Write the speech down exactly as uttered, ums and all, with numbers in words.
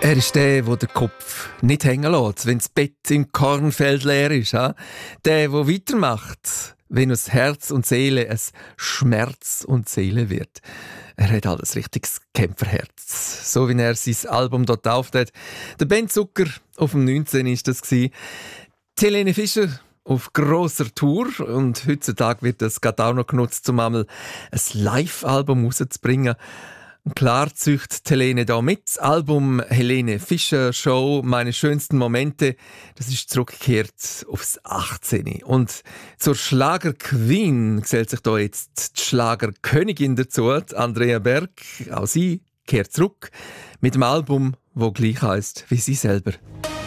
Er ist der, der den Kopf nicht hängen lässt, wenn das Bett im Kornfeld leer ist. Ha? Der, der weitermacht, wenn aus Herz und Seele es Schmerz und Seele wird. Er hat halt ein richtiges Kämpferherz. So wie er sein Album dort auftritt. Der Ben Zucker auf dem neunzehn war das. Die Helene Fischer auf grosser Tour. Und heutzutage wird das gerade auch noch genutzt, um einmal ein Live-Album rauszubringen. Und klar zücht Helene da mit. Das Album Helene Fischer Show, meine schönsten Momente, das ist zurückgekehrt aufs achtzehn. Und zur Schlager-Queen gesellt sich da jetzt die Schlager-Königin dazu, Andrea Berg. Auch sie kehrt zurück mit dem Album, das gleich heisst wie sie selber.